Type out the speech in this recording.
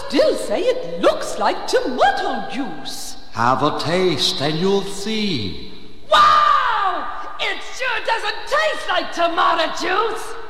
still say it looks like tomato juice. Have a taste and you'll see. Wow! It sure doesn't taste like tomato juice.